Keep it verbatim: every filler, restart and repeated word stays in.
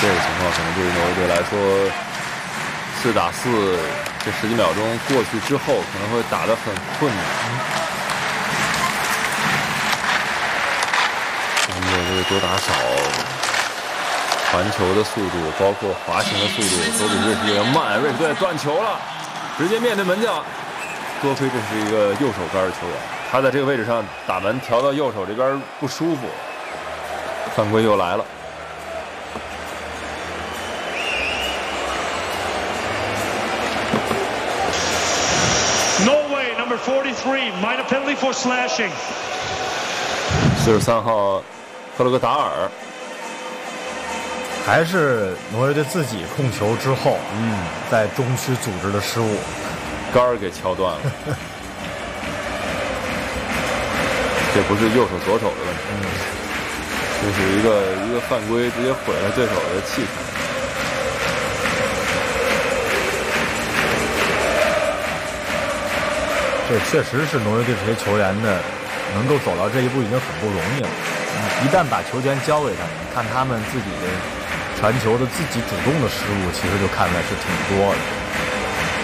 这个情况可能对于挪威队来说，四打四这十几秒钟过去之后，可能会打得很困难。我们这个多打少，传球的速度，包括滑行的速度，都比瑞士队要慢。瑞士队断球了，直接面对门将。多亏这是一个右手杆的球员，他在这个位置上打门调到右手这边不舒服，犯规又来了。 Norway number forty-three minor penalty for slashing。 四十三号克洛格达尔， 还是挪威队自己控球之后，嗯，在中区组织的失误。 杆儿给敲断了，这不是右手左手的问题，嗯、这是一个一个犯规，直接毁了对手的气场。 这确实是挪威队这些球员的能够走到这一步已经很不容易了。嗯、一旦把球权交给他们，看他们自己的传球的自己主动的失误，其实就看来是挺多的。